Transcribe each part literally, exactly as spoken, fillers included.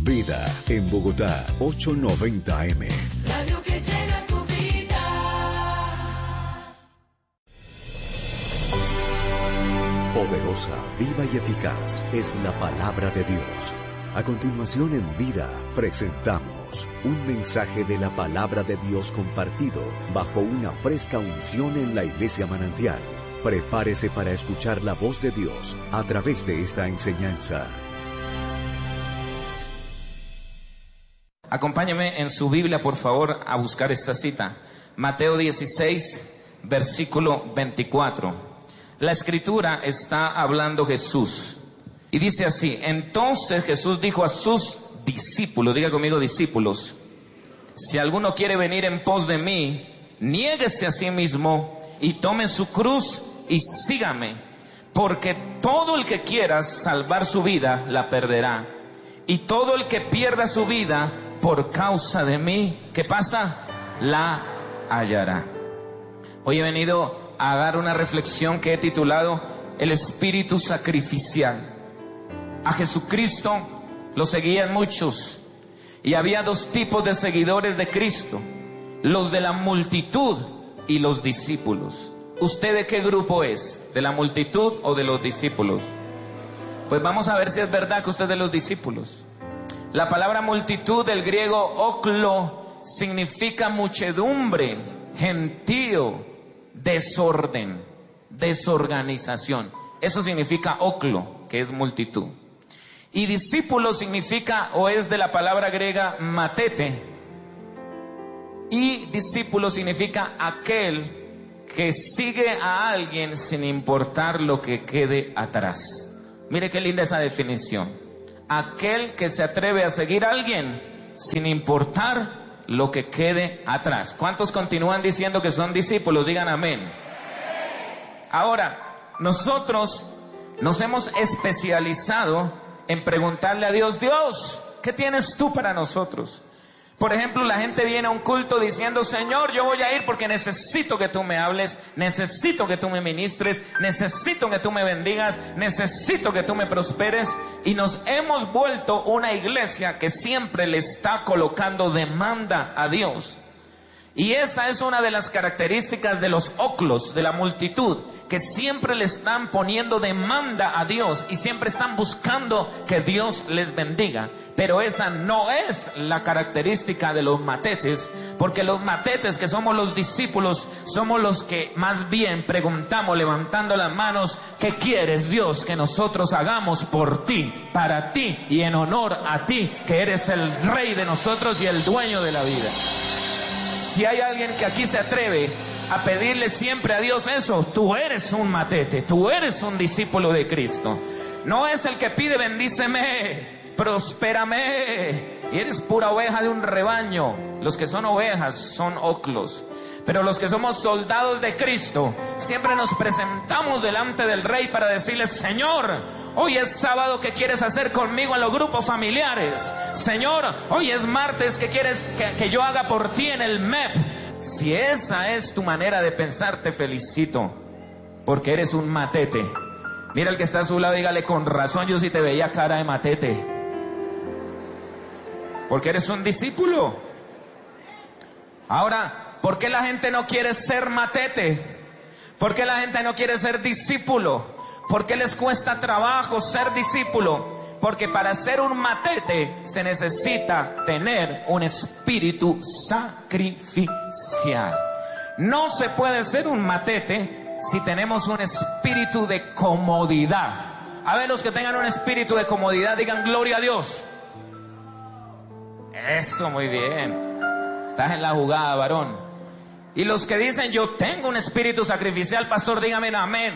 Vida en Bogotá, ochocientos noventa eme. Radio que llena tu vida. Poderosa, viva y eficaz es la palabra de Dios. A continuación en Vida presentamos un mensaje de la palabra de Dios compartido bajo una fresca unción en la Iglesia Manantial. Prepárese para escuchar la voz de Dios a través de esta enseñanza. Acompáñeme en su Biblia, por favor, a buscar esta cita. Mateo dieciséis, versículo veinticuatro. La escritura está hablando Jesús. Y dice así: entonces Jesús dijo a sus discípulos, diga conmigo discípulos, si alguno quiere venir en pos de mí, niéguese a sí mismo y tome su cruz y sígame. Porque todo el que quiera salvar su vida, la perderá. Y todo el que pierda su vida por causa de mí, ¿qué pasa? La hallará. Hoy he venido a dar una reflexión que he titulado El espíritu sacrificial. A Jesucristo lo seguían muchos, y había dos tipos de seguidores de Cristo: los de la multitud y los discípulos. ¿Usted de qué grupo es? ¿De la multitud o de los discípulos? Pues vamos a ver si es verdad que usted es de los discípulos. La palabra multitud del griego oklo significa muchedumbre, gentío, desorden, desorganización. Eso significa oklo, que es multitud. Y discípulo significa, o es de la palabra griega matete. Y discípulo significa aquel que sigue a alguien sin importar lo que quede atrás. Mire qué linda esa definición. Aquel que se atreve a seguir a alguien sin importar lo que quede atrás. ¿Cuántos continúan diciendo que son discípulos? Digan amén. Ahora, nosotros nos hemos especializado en preguntarle a Dios: Dios, ¿qué tienes tú para nosotros? Por ejemplo, la gente viene a un culto diciendo: Señor, yo voy a ir porque necesito que tú me hables, necesito que tú me ministres, necesito que tú me bendigas, necesito que tú me prosperes. Y nos hemos vuelto una iglesia que siempre le está colocando demanda a Dios. Y esa es una de las características de los oklos, de la multitud, que siempre le están poniendo demanda a Dios y siempre están buscando que Dios les bendiga. Pero esa no es la característica de los matetes, porque los matetes, que somos los discípulos, somos los que más bien preguntamos levantando las manos: ¿qué quieres, Dios, que nosotros hagamos por ti, para ti y en honor a ti, que eres el rey de nosotros y el dueño de la vida? Si hay alguien que aquí se atreve a pedirle siempre a Dios eso, tú eres un matete, tú eres un discípulo de Cristo. No es el que pide: bendíceme, prospérame, y eres pura oveja de un rebaño. Los que son ovejas son oklos. Pero los que somos soldados de Cristo, siempre nos presentamos delante del Rey para decirle: Señor, hoy es sábado, ¿qué quieres hacer conmigo en los grupos familiares? Señor, hoy es martes, ¿qué quieres que, que yo haga por ti en el M E P? Si esa es tu manera de pensar, te felicito, porque eres un matete. Mira el que está a su lado, dígale: con razón yo sí te veía cara de matete, porque eres un discípulo. Ahora, ¿por qué la gente no quiere ser matete? ¿Por qué la gente no quiere ser discípulo? ¿Por qué les cuesta trabajo ser discípulo? Porque para ser un matete se necesita tener un espíritu sacrificial. No se puede ser un matete si tenemos un espíritu de comodidad. A ver, los que tengan un espíritu de comodidad, digan gloria a Dios. Eso, muy bien. Estás en la jugada, varón. Y los que dicen: yo tengo un espíritu sacrificial, pastor, dígame amén.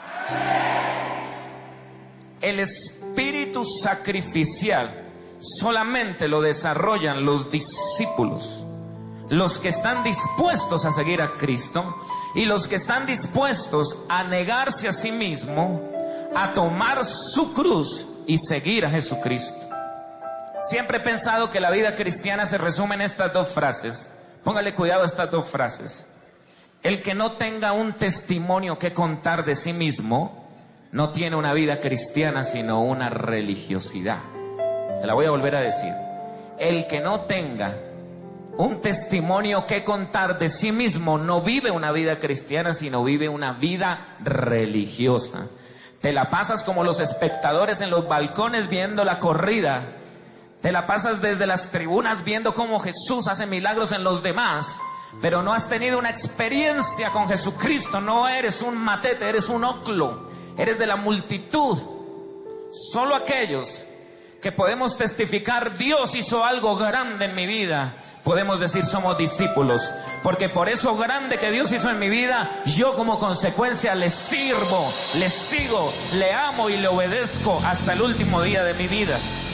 El espíritu sacrificial solamente lo desarrollan los discípulos, los que están dispuestos a seguir a Cristo y los que están dispuestos a negarse a sí mismo, a tomar su cruz y seguir a Jesucristo. Siempre he pensado que la vida cristiana se resume en estas dos frases. Póngale cuidado a estas dos frases. El que no tenga un testimonio que contar de sí mismo, no tiene una vida cristiana, sino una religiosidad. Se la voy a volver a decir. El que no tenga un testimonio que contar de sí mismo no vive una vida cristiana, sino vive una vida religiosa. Te la pasas como los espectadores en los balcones viendo la corrida. Te la pasas desde las tribunas viendo cómo Jesús hace milagros en los demás, pero no has tenido una experiencia con Jesucristo. No eres un matete, eres un oclo, eres de la multitud. Solo aquellos que podemos testificar, Dios hizo algo grande en mi vida, podemos decir somos discípulos, porque por eso grande que Dios hizo en mi vida, yo como consecuencia le sirvo, le sigo, le amo y le obedezco hasta el último día de mi vida.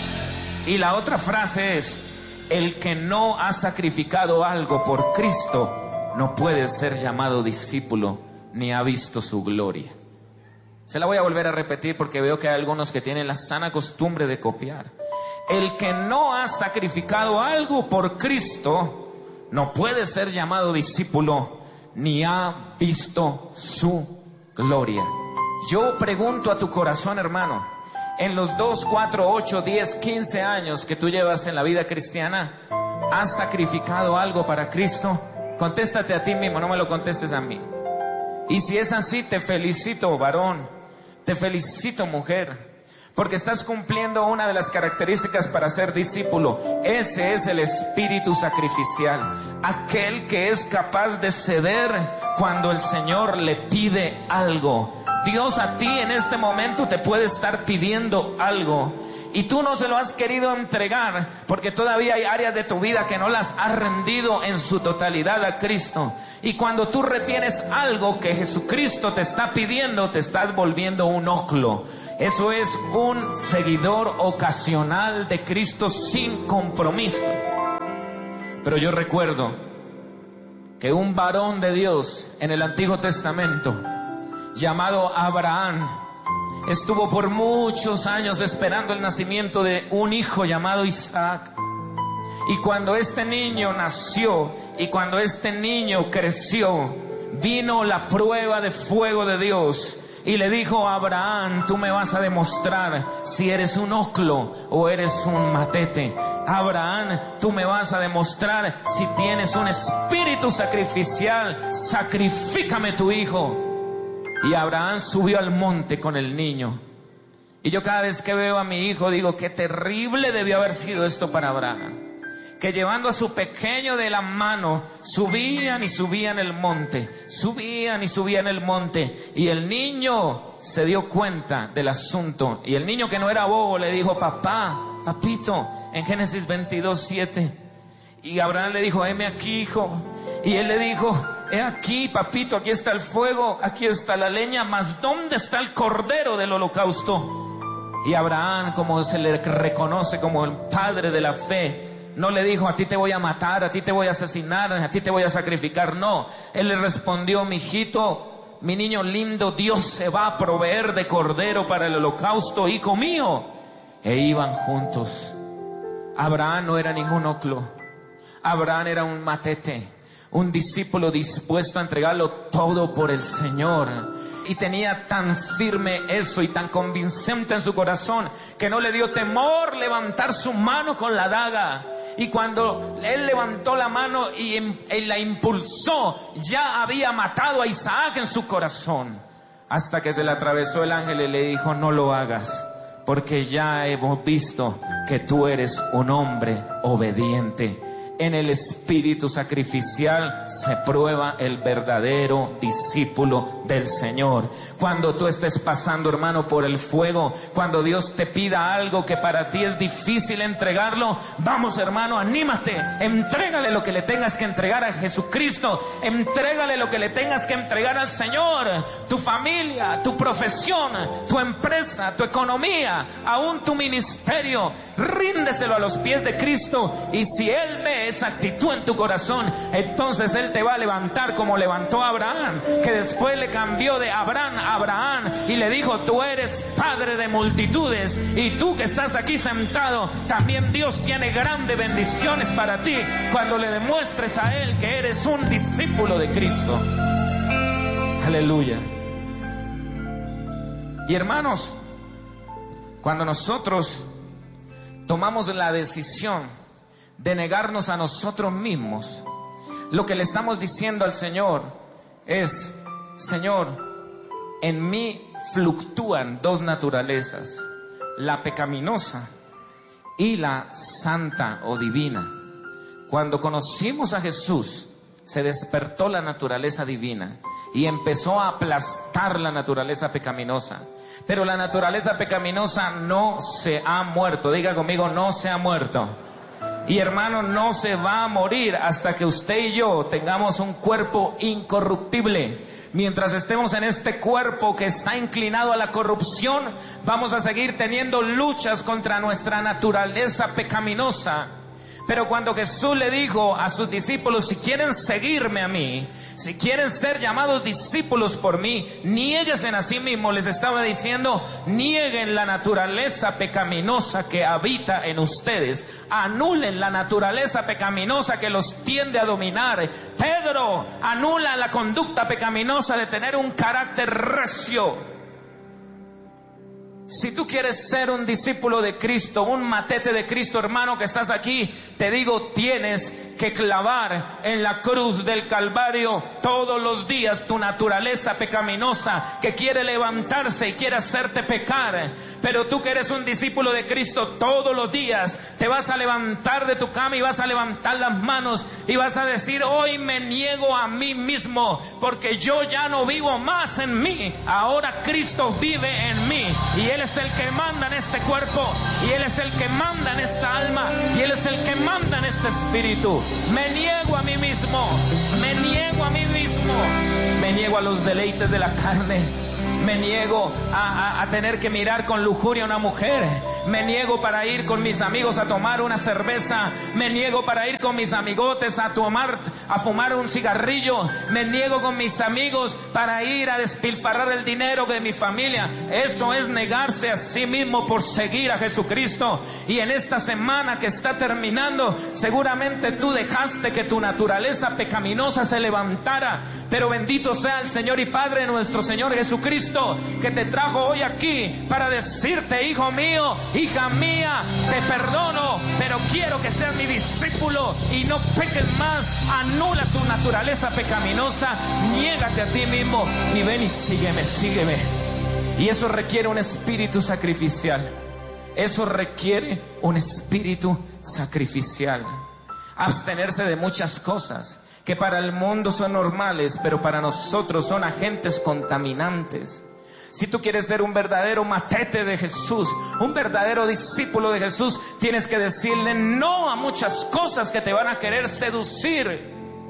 Y la otra frase es: el que no ha sacrificado algo por Cristo no puede ser llamado discípulo ni ha visto su gloria. Se la voy a volver a repetir porque veo que hay algunos que tienen la sana costumbre de copiar. El que no ha sacrificado algo por Cristo no puede ser llamado discípulo ni ha visto su gloria. Yo pregunto a tu corazón, hermano, en los dos, cuatro, ocho, diez, quince años que tú llevas en la vida cristiana, ¿has sacrificado algo para Cristo? Contéstate a ti mismo, no me lo contestes a mí. Y si es así, te felicito, varón, te felicito, mujer, porque estás cumpliendo una de las características para ser discípulo. Ese es el espíritu sacrificial, aquel que es capaz de ceder cuando el Señor le pide algo. Dios a ti en este momento te puede estar pidiendo algo y tú no se lo has querido entregar porque todavía hay áreas de tu vida que no las has rendido en su totalidad a Cristo. Y cuando tú retienes algo que Jesucristo te está pidiendo, te estás volviendo un oclo. Eso es un seguidor ocasional de Cristo sin compromiso. Pero yo recuerdo que un varón de Dios en el Antiguo Testamento llamado Abraham estuvo por muchos años esperando el nacimiento de un hijo llamado Isaac. Y cuando este niño nació y cuando este niño creció, vino la prueba de fuego de Dios y le dijo a Abraham: tú me vas a demostrar si eres un oclo o eres un matete. Abraham, tú me vas a demostrar si tienes un espíritu sacrificial. Sacrifícame tu hijo. Y Abraham subió al monte con el niño. Y yo cada vez que veo a mi hijo digo: qué terrible debió haber sido esto para Abraham, que llevando a su pequeño de la mano subían y subían el monte, subían y subían el monte, y el niño se dio cuenta del asunto, y el niño, que no era bobo, le dijo: papá, papito, en Génesis veintidós, siete. Y Abraham le dijo: heme aquí, hijo. Y él le dijo: he aquí, papito, aquí está el fuego, aquí está la leña, mas ¿dónde está el cordero del holocausto? Y Abraham, como se le reconoce como el padre de la fe, no le dijo: a ti te voy a matar, a ti te voy a asesinar, a ti te voy a sacrificar. No, él le respondió: mi hijito, mi niño lindo, Dios se va a proveer de cordero para el holocausto, hijo mío. E iban juntos. Abraham no era ningún oclo. Abraham era un matete, un discípulo dispuesto a entregarlo todo por el Señor. Y tenía tan firme eso y tan convincente en su corazón que no le dio temor levantar su mano con la daga. Y cuando él levantó la mano y, y la impulsó, ya había matado a Isaac en su corazón. Hasta que se le atravesó el ángel y le dijo: no lo hagas, porque ya hemos visto que tú eres un hombre obediente. En el espíritu sacrificial se prueba el verdadero discípulo del Señor. Cuando tú estés pasando, hermano, por el fuego, cuando Dios te pida algo que para ti es difícil entregarlo, vamos, hermano, anímate, entrégale lo que le tengas que entregar a Jesucristo, entrégale lo que le tengas que entregar al Señor, tu familia, tu profesión, tu empresa, tu economía, aún tu ministerio, ríndeselo a los pies de Cristo. Y si Él ve esa actitud en tu corazón, entonces Él te va a levantar como levantó a Abraham, que después le cambió de Abraham a Abraham y le dijo: tú eres padre de multitudes. Y tú que estás aquí sentado, también Dios tiene grandes bendiciones para ti cuando le demuestres a Él que eres un discípulo de Cristo. Aleluya. Y hermanos, cuando nosotros tomamos la decisión de negarnos a nosotros mismos, lo que le estamos diciendo al Señor es: Señor, en mí fluctúan dos naturalezas, la pecaminosa y la santa o divina. Cuando conocimos a Jesús, se despertó la naturaleza divina y empezó a aplastar la naturaleza pecaminosa. Pero la naturaleza pecaminosa no se ha muerto. Diga conmigo, no se ha muerto. Y hermano, no se va a morir hasta que usted y yo tengamos un cuerpo incorruptible. Mientras estemos en este cuerpo que está inclinado a la corrupción, vamos a seguir teniendo luchas contra nuestra naturaleza pecaminosa. Pero cuando Jesús le dijo a sus discípulos: si quieren seguirme a mí, si quieren ser llamados discípulos por mí, niéguense a sí mismos, les estaba diciendo: nieguen la naturaleza pecaminosa que habita en ustedes, anulen la naturaleza pecaminosa que los tiende a dominar. Pedro anula la conducta pecaminosa de tener un carácter recio. Si tú quieres ser un discípulo de Cristo, un matete de Cristo, hermano que estás aquí, te digo, tienes que clavar en la cruz del Calvario todos los días tu naturaleza pecaminosa que quiere levantarse y quiere hacerte pecar. Pero tú que eres un discípulo de Cristo, todos los días te vas a levantar de tu cama y vas a levantar las manos y vas a decir: hoy me niego a mí mismo, porque yo ya no vivo más en mí, ahora Cristo vive en mí, y Él es el que manda en este cuerpo, y Él es el que manda en esta alma, y Él es el que manda en este espíritu. Me niego a mí mismo, me niego a mí mismo, me niego a los deleites de la carne, me niego a, a, a tener que mirar con lujuria a una mujer, me niego para ir con mis amigos a tomar una cerveza, me niego para ir con mis amigotes a tomar, a fumar un cigarrillo, me niego con mis amigos para ir a despilfarrar el dinero de mi familia. Eso es negarse a sí mismo por seguir a Jesucristo. Y en esta semana que está terminando, seguramente tú dejaste que tu naturaleza pecaminosa se levantara, pero bendito sea el Señor y Padre nuestro Señor Jesucristo, que te trajo hoy aquí para decirte: hijo mío, hija mía, te perdono, pero quiero que seas mi discípulo y no peques más. Anula tu naturaleza pecaminosa, niégate a ti mismo y ven y sígueme, sígueme. Y eso requiere un espíritu sacrificial. Eso requiere un espíritu sacrificial. Abstenerse de muchas cosas que para el mundo son normales, pero para nosotros son agentes contaminantes. Si tú quieres ser un verdadero matete de Jesús, un verdadero discípulo de Jesús, tienes que decirle no a muchas cosas que te van a querer seducir.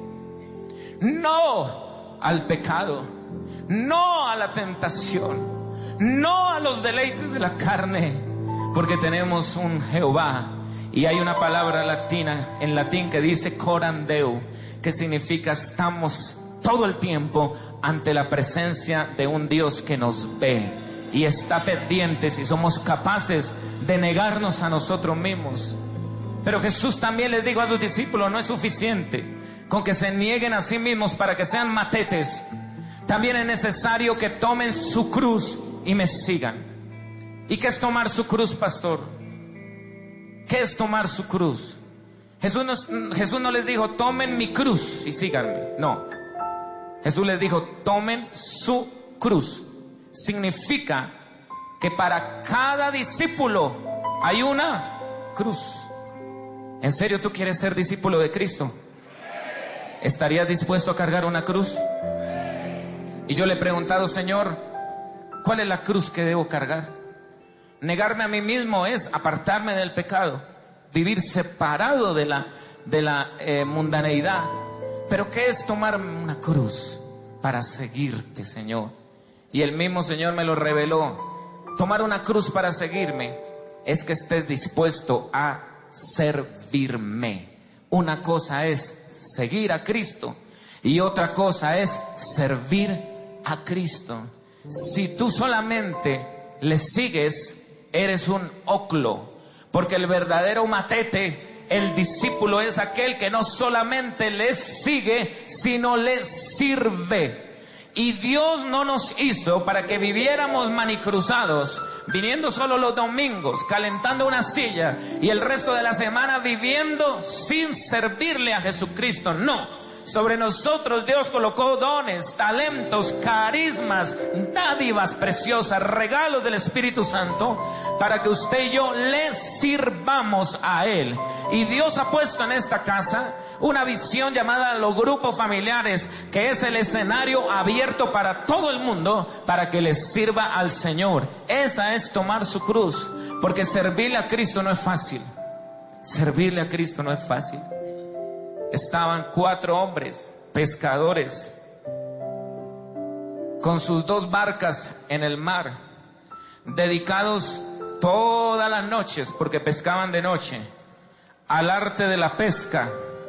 No al pecado, no a la tentación, no a los deleites de la carne, porque tenemos un Jehová. Y hay una palabra latina, en latín, que dice coram Deo, que significa estamos todo el tiempo ante la presencia de un Dios que nos ve y está pendiente si somos capaces de negarnos a nosotros mismos. Pero Jesús también les dijo a sus discípulos: no es suficiente con que se nieguen a sí mismos para que sean matetes, también es necesario que tomen su cruz y me sigan. ¿Y qué es tomar su cruz, pastor? ¿Qué es tomar su cruz? Jesús no, Jesús no les dijo: tomen mi cruz y síganme. No. Jesús les dijo: tomen su cruz. Significa que para cada discípulo hay una cruz. ¿En serio tú quieres ser discípulo de Cristo? ¿Estarías dispuesto a cargar una cruz? Y yo le he preguntado: Señor, ¿cuál es la cruz que debo cargar? Negarme a mí mismo es apartarme del pecado, vivir separado de la, de la eh, mundaneidad. Pero ¿qué es tomar una cruz para seguirte, Señor? Y el mismo Señor me lo reveló. Tomar una cruz para seguirme es que estés dispuesto a servirme. Una cosa es seguir a Cristo y otra cosa es servir a Cristo. Si tú solamente le sigues, eres un oclo, porque el verdadero matete, el discípulo, es aquel que no solamente le sigue, sino le sirve. Y Dios no nos hizo para que viviéramos manicruzados, viniendo solo los domingos, calentando una silla y el resto de la semana viviendo sin servirle a Jesucristo. No. Sobre nosotros Dios colocó dones, talentos, carismas, dádivas preciosas, regalos del Espíritu Santo para que usted y yo le sirvamos a Él. Y Dios ha puesto en esta casa una visión llamada los grupos familiares, que es el escenario abierto para todo el mundo para que le sirva al Señor. Esa es tomar su cruz, porque servirle a Cristo no es fácil. Servirle a Cristo no es fácil. Estaban cuatro hombres, pescadores, con sus dos barcas en el mar, dedicados todas las noches, porque pescaban de noche, al arte de la pesca.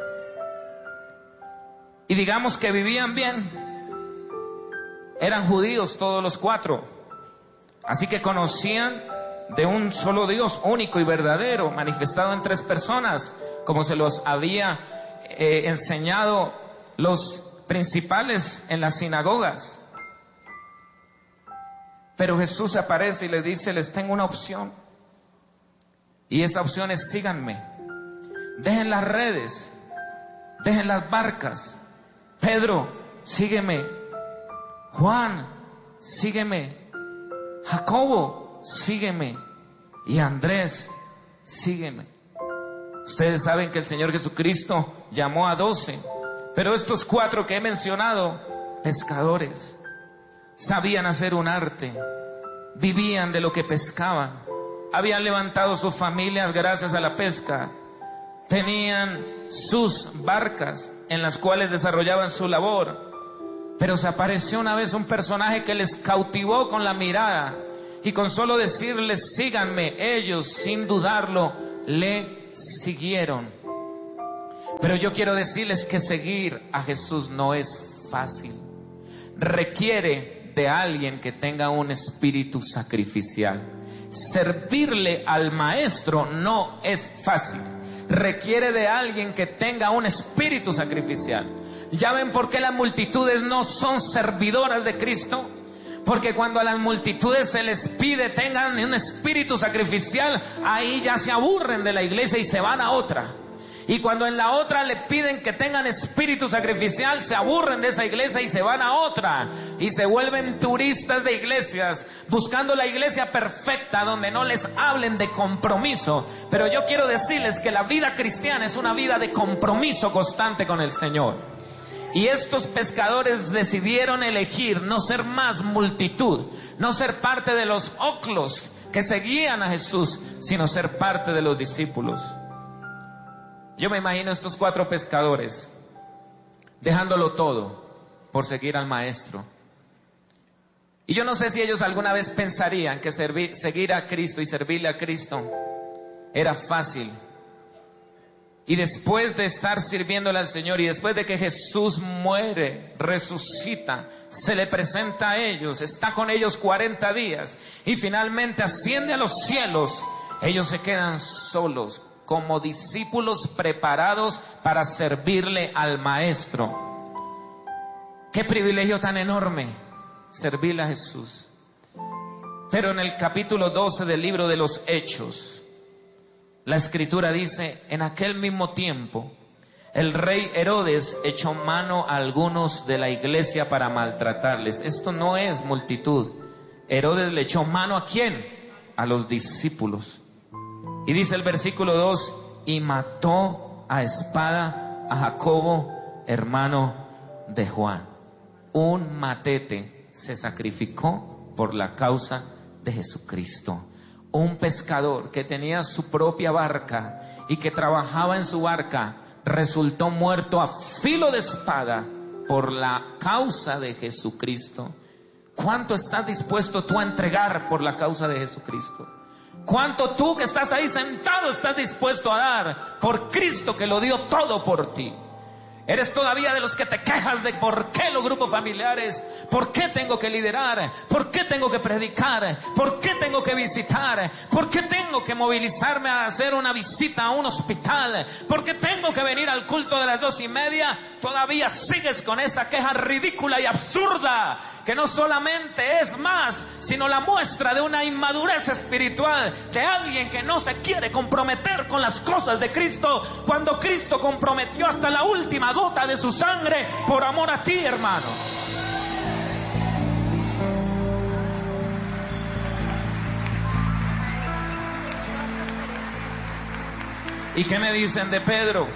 Y digamos que vivían bien. Eran judíos todos los cuatro, así que conocían de un solo Dios único y verdadero, manifestado en tres personas, como se los había Eh, enseñado los principales en las sinagogas. Pero Jesús se aparece y les dice: les tengo una opción, y esa opción es: síganme. Dejen las redes, dejen las barcas. Pedro, sígueme. Juan, sígueme. Jacobo, sígueme. Y Andrés, sígueme. Ustedes saben que el Señor Jesucristo llamó a doce, pero estos cuatro que he mencionado, pescadores, sabían hacer un arte, vivían de lo que pescaban, habían levantado sus familias gracias a la pesca, tenían sus barcas en las cuales desarrollaban su labor. Pero se apareció una vez un personaje que les cautivó con la mirada, y con solo decirles: síganme, ellos sin dudarlo le siguieron. Pero yo quiero decirles que seguir a Jesús no es fácil. Requiere de alguien que tenga un espíritu sacrificial. Servirle al Maestro no es fácil. Requiere de alguien que tenga un espíritu sacrificial. ¿Ya ven por qué las multitudes no son servidoras de Cristo? Porque cuando a las multitudes se les pide tengan un espíritu sacrificial, ahí ya se aburren de la iglesia y se van a otra. Y cuando en la otra le piden que tengan espíritu sacrificial, se aburren de esa iglesia y se van a otra. Y se vuelven turistas de iglesias, buscando la iglesia perfecta donde no les hablen de compromiso. Pero yo quiero decirles que la vida cristiana es una vida de compromiso constante con el Señor. Y estos pescadores decidieron elegir no ser más multitud, no ser parte de los oclos que seguían a Jesús, sino ser parte de los discípulos. Yo me imagino estos cuatro pescadores dejándolo todo por seguir al Maestro. Y yo no sé si ellos alguna vez pensarían que servir, seguir a Cristo y servirle a Cristo era fácil. Y después de estar sirviéndole al Señor, y después de que Jesús muere, resucita, se le presenta a ellos, está con ellos cuarenta días, y finalmente asciende a los cielos, ellos se quedan solos, como discípulos preparados para servirle al Maestro. Qué privilegio tan enorme, servirle a Jesús. Pero en el capítulo doce del libro de los Hechos, la Escritura dice: en aquel mismo tiempo, el rey Herodes echó mano a algunos de la iglesia para maltratarles. Esto no es multitud. Herodes le echó mano ¿a quién? A los discípulos. Y dice el versículo dos: y mató a espada a Jacobo, hermano de Juan. Un matete se sacrificó por la causa de Jesucristo. Un pescador que tenía su propia barca y que trabajaba en su barca resultó muerto a filo de espada por la causa de Jesucristo. ¿Cuánto estás dispuesto tú a entregar por la causa de Jesucristo? ¿Cuánto tú que estás ahí sentado estás dispuesto a dar por Cristo que lo dio todo por ti? Eres todavía de los que te quejas de por qué los grupos familiares, por qué tengo que liderar, por qué tengo que predicar, por qué tengo que visitar, por qué tengo que movilizarme a hacer una visita a un hospital, por qué tengo que venir al culto de las dos y media. Todavía sigues con esa queja ridícula y absurda, que no solamente es más, sino la muestra de una inmadurez espiritual, de alguien que no se quiere comprometer con las cosas de Cristo, cuando Cristo comprometió hasta la última gota de su sangre por amor a ti, hermano. ¿Y qué me dicen de Pedro?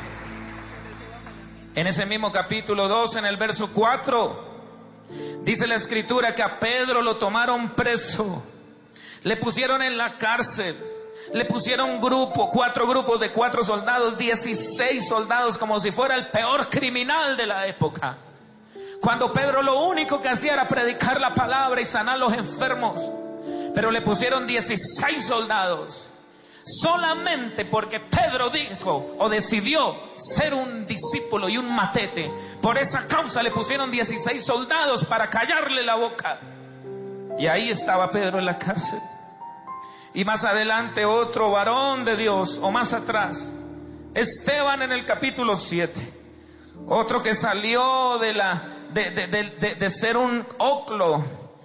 En ese mismo capítulo dos, en el verso cuatro, dice la escritura que a Pedro lo tomaron preso, le pusieron en la cárcel, le pusieron grupo, cuatro grupos de cuatro soldados, dieciséis soldados, como si fuera el peor criminal de la época. Cuando Pedro lo único que hacía era predicar la palabra y sanar los enfermos, pero le pusieron dieciséis soldados. Solamente porque Pedro dijo o decidió ser un discípulo y un matete. Por esa causa le pusieron dieciséis soldados para callarle la boca. Y ahí estaba Pedro en la cárcel. Y más adelante otro varón de Dios, o más atrás, Esteban en el capítulo siete. Otro que salió de, la, de, de, de, de, de ser un oclo,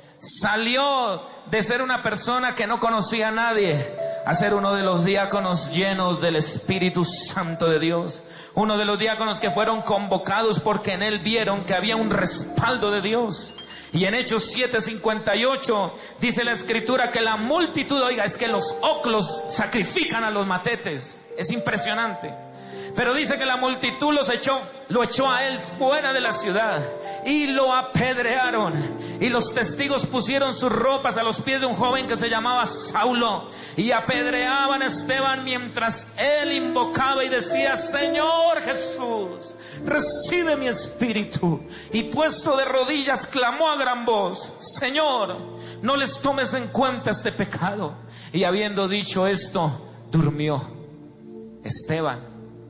salió de ser una persona que no conocía a nadie, a ser uno de los diáconos llenos del Espíritu Santo de Dios. Uno de los diáconos que fueron convocados porque en él vieron que había un respaldo de Dios. Y en Hechos siete cincuenta y ocho dice la escritura que la multitud, oiga, es que los oclos sacrifican a los matetes. Es impresionante. Pero dice que la multitud los echó, lo echó a él fuera de la ciudad y lo apedrearon. Y los testigos pusieron sus ropas a los pies de un joven que se llamaba Saulo y apedreaban a Esteban mientras él invocaba y decía: Señor Jesús, recibe mi espíritu. Y puesto de rodillas clamó a gran voz: Señor, no les tomes en cuenta este pecado. Y habiendo dicho esto, durmió. Esteban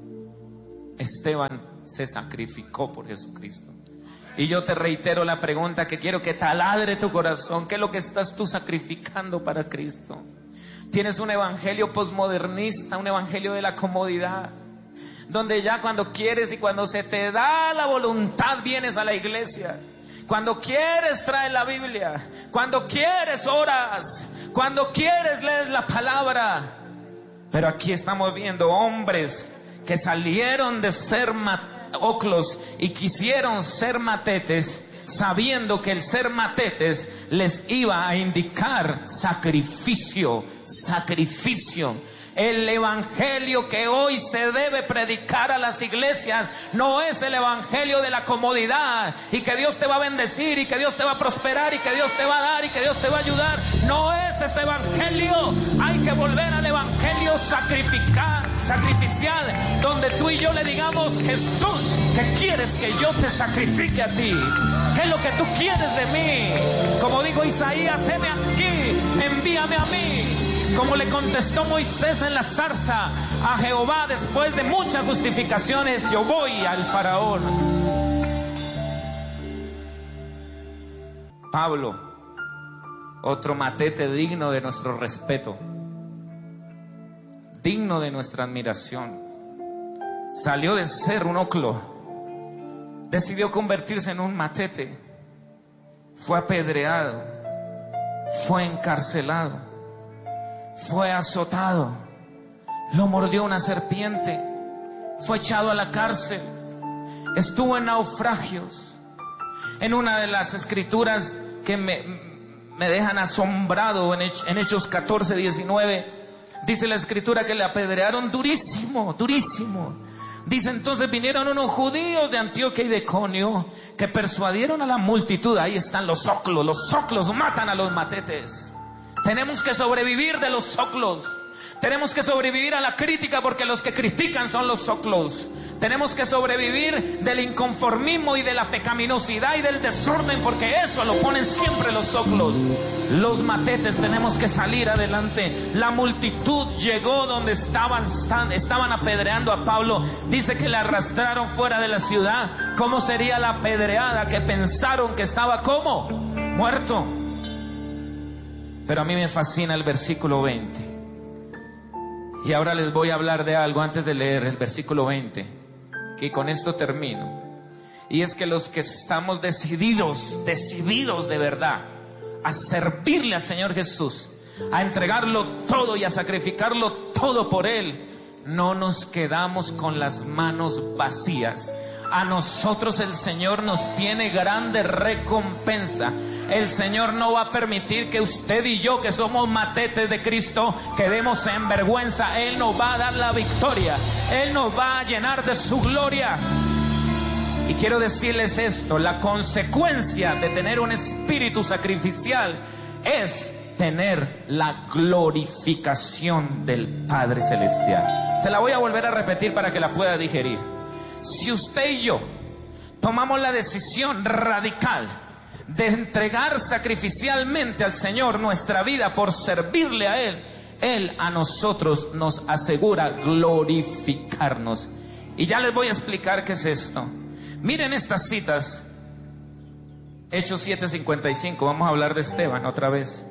Esteban se sacrificó por Jesucristo. Y yo te reitero la pregunta que quiero que taladre tu corazón: ¿qué es lo que estás tú sacrificando para Cristo? Tienes un evangelio posmodernista, un evangelio de la comodidad, donde ya cuando quieres y cuando se te da la voluntad vienes a la iglesia, cuando quieres traes la Biblia, cuando quieres oras, cuando quieres lees la palabra. Pero aquí estamos viendo hombres que salieron de ser oclos y quisieron ser matetes, sabiendo que el ser matetes les iba a indicar sacrificio, sacrificio. El evangelio que hoy se debe predicar a las iglesias no es el evangelio de la comodidad y que Dios te va a bendecir y que Dios te va a prosperar y que Dios te va a dar y que Dios te va a ayudar. No es ese evangelio. Hay que volver al evangelio sacrificar, sacrificial, donde tú y yo le digamos: Jesús, ¿qué quieres que yo te sacrifique a ti? ¿Qué es lo que tú quieres de mí? Como dijo Isaías: heme aquí, envíame a mí. Como le contestó Moisés en la zarza a Jehová después de muchas justificaciones: yo voy al faraón. Pablo, otro matete digno de nuestro respeto, digno de nuestra admiración, salió de ser un oclo, decidió convertirse en un matete, fue apedreado, fue encarcelado, fue azotado, lo mordió una serpiente, fue echado a la cárcel, estuvo en naufragios. En una de las escrituras que me, me dejan asombrado, en, Hech, en Hechos catorce diecinueve, dice la escritura que le apedrearon durísimo, durísimo. Dice: entonces vinieron unos judíos de Antioquía y de Iconio que persuadieron a la multitud. Ahí están los oclos, los oclos matan a los matetes. Tenemos que sobrevivir de los oclos. Tenemos que sobrevivir a la crítica porque los que critican son los soclos. Tenemos que sobrevivir del inconformismo y de la pecaminosidad y del desorden porque eso lo ponen siempre los soclos. Los matetes tenemos que salir adelante. La multitud llegó donde estaban, estaban apedreando a Pablo. Dice que le arrastraron fuera de la ciudad. ¿Cómo sería la apedreada? Que pensaron que estaba ¿cómo? Muerto. Pero a mí me fascina el versículo veinte. Y ahora les voy a hablar de algo antes de leer el versículo veinte, que con esto termino. Y es que los que estamos decididos, decididos de verdad a servirle al Señor Jesús, a entregarlo todo y a sacrificarlo todo por Él, no nos quedamos con las manos vacías. A nosotros el Señor nos tiene grande recompensa. El Señor no va a permitir que usted y yo, que somos matetes de Cristo, quedemos en vergüenza. Él nos va a dar la victoria. Él nos va a llenar de su gloria. Y quiero decirles esto: la consecuencia de tener un espíritu sacrificial es tener la glorificación del Padre Celestial. Se la voy a volver a repetir para que la pueda digerir. Si usted y yo tomamos la decisión radical de entregar sacrificialmente al Señor nuestra vida por servirle a Él, Él a nosotros nos asegura glorificarnos. Y ya les voy a explicar qué es esto. Miren estas citas. Hechos siete cincuenta y cinco. Vamos a hablar de Esteban otra vez.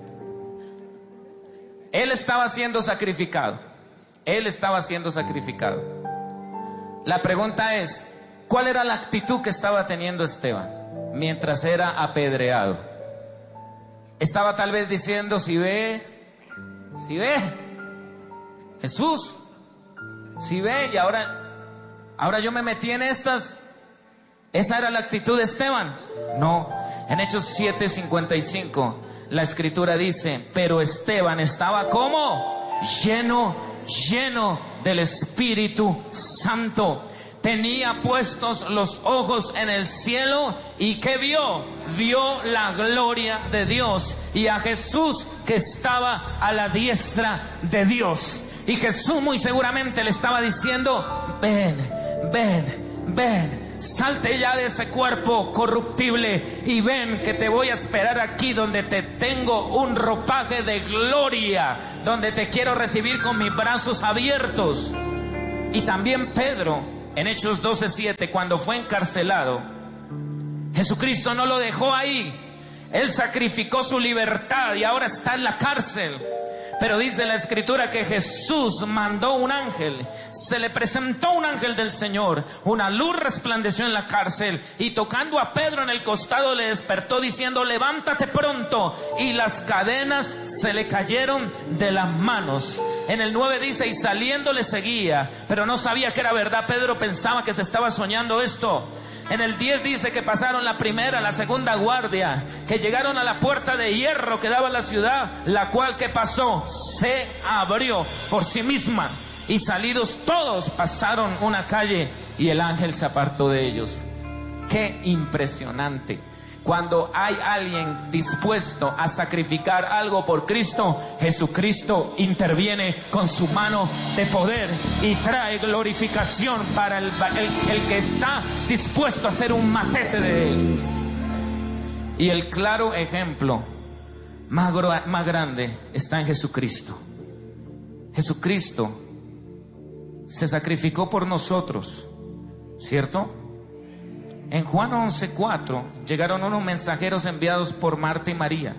Él estaba siendo sacrificado. Él estaba siendo sacrificado. La pregunta es, ¿cuál era la actitud que estaba teniendo Esteban mientras era apedreado? Estaba tal vez diciendo, si ve, si ve, Jesús, si ve, y ahora, ahora yo me metí en estas. ¿Esa era la actitud de Esteban? No. En Hechos siete cincuenta y cinco, la escritura dice, pero Esteban estaba ¿cómo? Lleno lleno del Espíritu Santo. Tenía puestos los ojos en el cielo y ¿qué vio? Vio la gloria de Dios y a Jesús que estaba a la diestra de Dios. Y Jesús muy seguramente le estaba diciendo, ven, ven, ven. Salte ya de ese cuerpo corruptible y ven que te voy a esperar aquí donde te tengo un ropaje de gloria, donde te quiero recibir con mis brazos abiertos. Y también Pedro, en Hechos doce siete, cuando fue encarcelado, Jesucristo no lo dejó ahí. Él sacrificó su libertad y ahora está en la cárcel. Pero dice la escritura que Jesús mandó un ángel, se le presentó un ángel del Señor, una luz resplandeció en la cárcel y tocando a Pedro en el costado le despertó diciendo, levántate pronto, y las cadenas se le cayeron de las manos. En el nueve dice, y saliendo le seguía, pero no sabía que era verdad. Pedro pensaba que se estaba soñando esto. En el diez dice que pasaron la primera, la segunda guardia, que llegaron a la puerta de hierro que daba a la ciudad, la cual que pasó, se abrió por sí misma, y salidos todos pasaron una calle y el ángel se apartó de ellos. Qué impresionante. Cuando hay alguien dispuesto a sacrificar algo por Cristo, Jesucristo interviene con su mano de poder y trae glorificación para el, el, el que está dispuesto a ser un matete de Él. Y el claro ejemplo más, más grande está en Jesucristo. Jesucristo se sacrificó por nosotros, ¿cierto? En Juan once cuatro llegaron unos mensajeros enviados por Marta y María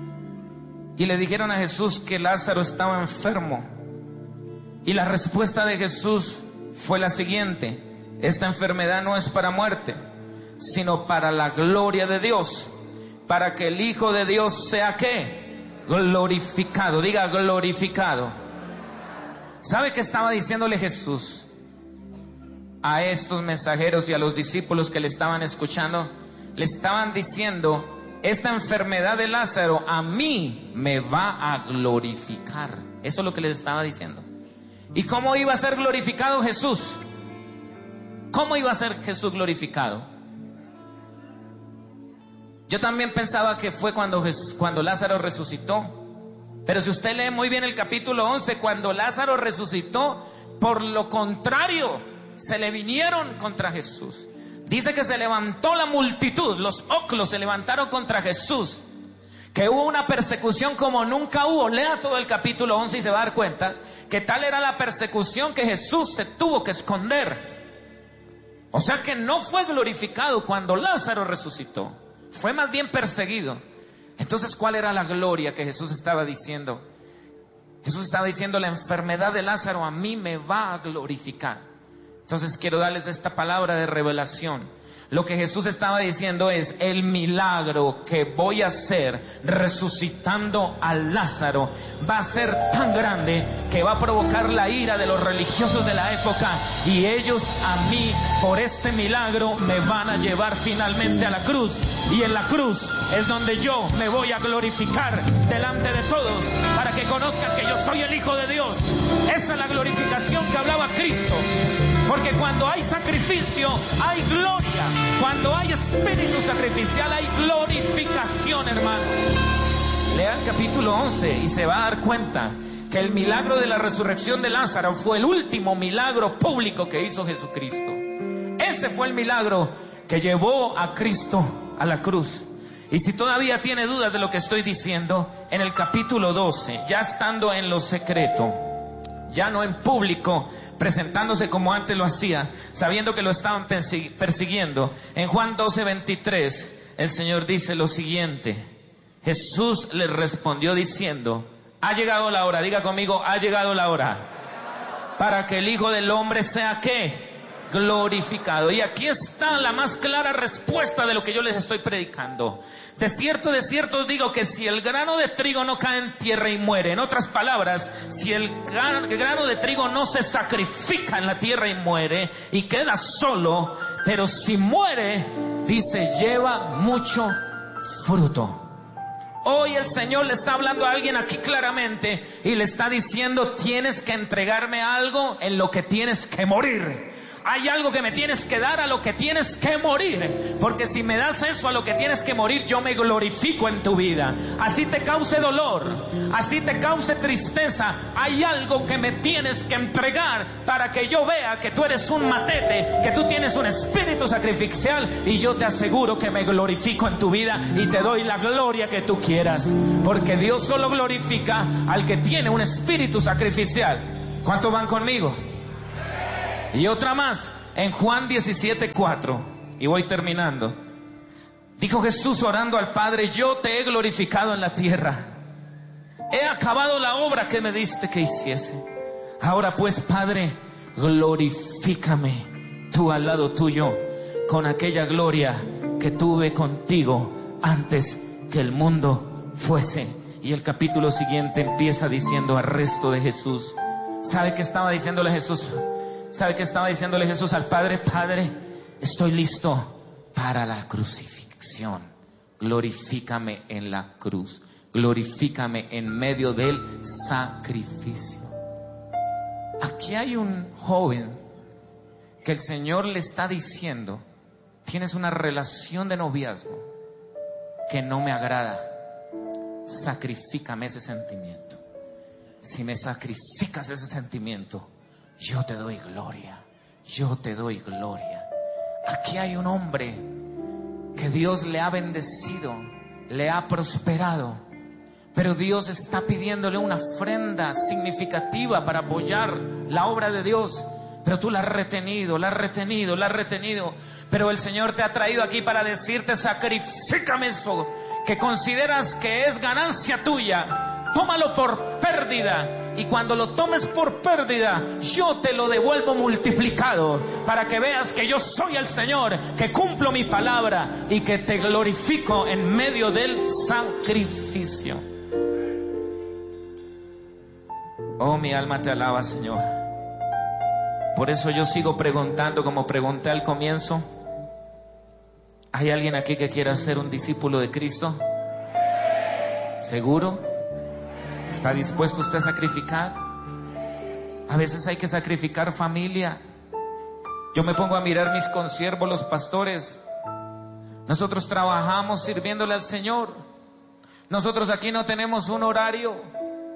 y le dijeron a Jesús que Lázaro estaba enfermo. Y la respuesta de Jesús fue la siguiente: esta enfermedad no es para muerte, sino para la gloria de Dios, para que el Hijo de Dios sea ¿qué? Glorificado. Diga glorificado. ¿Sabe qué estaba diciéndole Jesús a estos mensajeros y a los discípulos que le estaban escuchando? Le estaban diciendo, esta enfermedad de Lázaro a mí me va a glorificar. Eso es lo que les estaba diciendo. ¿Y cómo iba a ser glorificado Jesús? ¿Cómo iba a ser Jesús glorificado? Yo también pensaba que fue cuando, Jesús, cuando Lázaro resucitó, Pero si usted lee muy bien el capítulo once, cuando Lázaro resucitó, por lo contrario, se le vinieron contra Jesús. Dice que se levantó la multitud, los oclos se levantaron contra Jesús, que hubo una persecución como nunca hubo. Lea todo el capítulo once y se va a dar cuenta que tal era la persecución que Jesús se tuvo que esconder. O sea que no fue glorificado cuando Lázaro resucitó, fue más bien perseguido. Entonces, ¿cuál era la gloria que Jesús estaba diciendo? Jesús estaba diciendo: la enfermedad de Lázaro a mí me va a glorificar. Entonces quiero darles esta palabra de revelación. Lo que Jesús estaba diciendo es: el milagro que voy a hacer resucitando a Lázaro va a ser tan grande que va a provocar la ira de los religiosos de la época, y ellos a mí por este milagro me van a llevar finalmente a la cruz, y en la cruz es donde yo me voy a glorificar delante de todos, para que conozcan que yo soy el Hijo de Dios. Esa es la glorificación que hablaba Cristo. Porque cuando hay sacrificio, hay gloria. Cuando hay espíritu sacrificial, hay glorificación, hermano. Lea el capítulo once y se va a dar cuenta que el milagro de la resurrección de Lázaro fue el último milagro público que hizo Jesucristo. Ese fue el milagro que llevó a Cristo a la cruz. Y si todavía tiene dudas de lo que estoy diciendo, en el capítulo doce, ya estando en lo secreto, ya no en público, presentándose como antes lo hacía, sabiendo que lo estaban persiguiendo, en Juan doce veintitrés, el Señor dice lo siguiente: Jesús les respondió diciendo: ha llegado la hora, diga conmigo, ha llegado la hora, para que el Hijo del Hombre sea ¿qué? Glorificado. Y aquí está la más clara respuesta de lo que yo les estoy predicando. De cierto, de cierto os digo que si el grano de trigo no cae en tierra y muere, en otras palabras, si el grano de trigo no se sacrifica en la tierra y muere y queda solo, pero si muere, dice, lleva mucho fruto. Hoy el Señor le está hablando a alguien aquí claramente y le está diciendo: tienes que entregarme algo en lo que tienes que morir. Hay algo que me tienes que dar a lo que tienes que morir, porque si me das eso a lo que tienes que morir, yo me glorifico en tu vida. Así te cause dolor, así te cause tristeza, hay algo que me tienes que entregar para que yo vea que tú eres un matete, que tú tienes un espíritu sacrificial, y yo te aseguro que me glorifico en tu vida y te doy la gloria que tú quieras, porque Dios solo glorifica al que tiene un espíritu sacrificial. ¿Cuántos van conmigo? Y otra más, en Juan diecisiete cuatro, y voy terminando. Dijo Jesús orando al Padre: yo te he glorificado en la tierra, he acabado la obra que me diste que hiciese. Ahora pues, Padre, glorifícame tú al lado tuyo con aquella gloria que tuve contigo antes que el mundo fuese. Y el capítulo siguiente empieza diciendo arresto de Jesús. ¿Sabe qué estaba diciéndole Jesús? ¿Sabe qué estaba diciéndole Jesús al Padre? Padre, estoy listo para la crucifixión. Glorifícame en la cruz. Glorifícame en medio del sacrificio. Aquí hay un joven que el Señor le está diciendo: tienes una relación de noviazgo que no me agrada. Sacrifícame ese sentimiento. Si me sacrificas ese sentimiento, yo te doy gloria, yo te doy gloria. Aquí hay un hombre que Dios le ha bendecido, le ha prosperado, pero Dios está pidiéndole una ofrenda significativa para apoyar la obra de Dios. Pero tú la has retenido, la has retenido, la has retenido. Pero el Señor te ha traído aquí para decirte: sacrifícame eso que consideras que es ganancia tuya. Tómalo por pérdida. Y cuando lo tomes por pérdida, yo te lo devuelvo multiplicado, para que veas que yo soy el Señor, que cumplo mi palabra y que te glorifico en medio del sacrificio. Oh, mi alma te alaba, Señor. Por eso yo sigo preguntando, como pregunté al comienzo: ¿hay alguien aquí que quiera ser un discípulo de Cristo? ¿Seguro? ¿Está dispuesto usted a sacrificar? A veces hay que sacrificar familia. Yo me pongo a mirar mis consiervos, los pastores. Nosotros trabajamos sirviéndole al Señor. Nosotros aquí no tenemos un horario.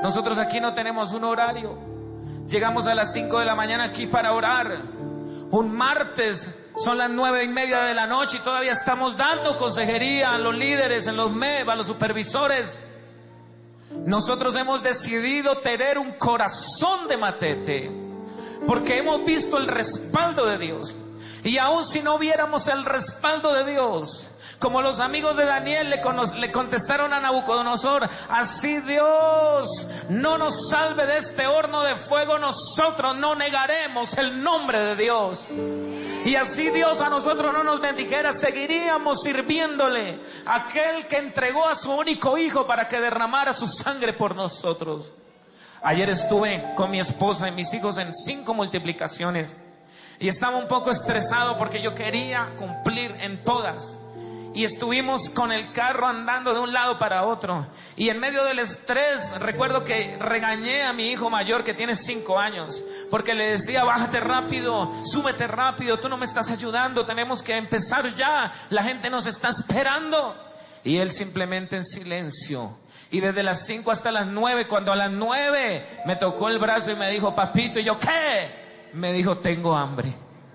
Nosotros aquí no tenemos un horario. Llegamos a las cinco de la mañana aquí para orar. Un martes son las nueve y media de la noche y todavía estamos dando consejería a los líderes, en los M E B, a los supervisores. Nosotros hemos decidido tener un corazón de matete, porque hemos visto el respaldo de Dios. Y aun si no viéramos el respaldo de Dios, como los amigos de Daniel le, cono- le contestaron a Nabucodonosor, así Dios no nos salve de este horno de fuego, nosotros no negaremos el nombre de Dios. Y así Dios a nosotros no nos bendijera, seguiríamos sirviéndole a aquel que entregó a su único hijo para que derramara su sangre por nosotros. Ayer estuve con mi esposa y mis hijos en cinco multiplicaciones y estaba un poco estresado porque yo quería cumplir en todas. Y estuvimos con el carro andando de un lado para otro. Y en medio del estrés, recuerdo que regañé a mi hijo mayor que tiene cinco años. Porque le decía, bájate rápido, súbete rápido, tú no me estás ayudando, tenemos que empezar ya, la gente nos está esperando. Y él simplemente en silencio. Y desde las cinco hasta las nueve, cuando a las nueve me tocó el brazo y me dijo, papito, y yo, ¿qué? Me dijo, tengo hambre.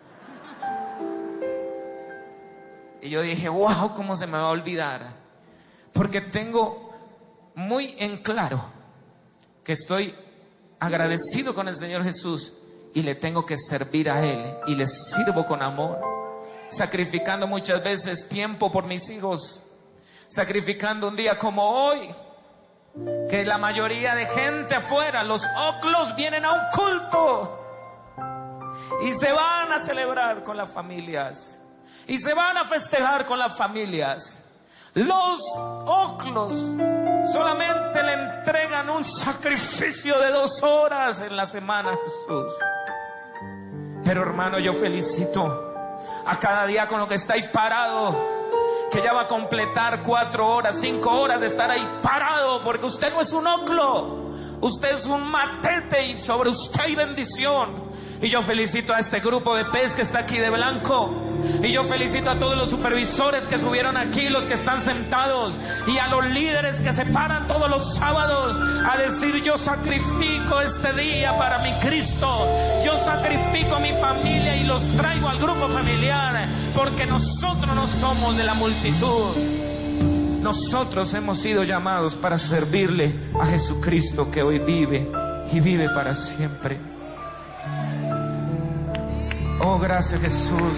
Y yo dije, wow, ¿cómo se me va a olvidar? Porque tengo muy en claro que estoy agradecido con el Señor Jesús y le tengo que servir a Él. Y le sirvo con amor, sacrificando muchas veces tiempo por mis hijos, sacrificando un día como hoy, que la mayoría de gente afuera, los oclos, vienen a un culto y se van a celebrar con las familias. Y se van a festejar con las familias. Los oclos solamente le entregan un sacrificio de dos horas en la semana a Jesús. Pero hermano, yo felicito a cada diácono que está ahí parado, que ya va a completar cuatro horas, cinco horas de estar ahí parado, porque usted no es un oclo, usted es un matete y sobre usted hay bendición. Y yo felicito a este grupo de pez que está aquí de blanco. Y yo felicito a todos los supervisores que subieron aquí, los que están sentados. Y a los líderes que se paran todos los sábados a decir, yo sacrifico este día para mi Cristo. Yo sacrifico a mi familia y los traigo al grupo familiar. Porque nosotros no somos de la multitud. Nosotros hemos sido llamados para servirle a Jesucristo, que hoy vive y vive para siempre. Oh, gracias Jesús.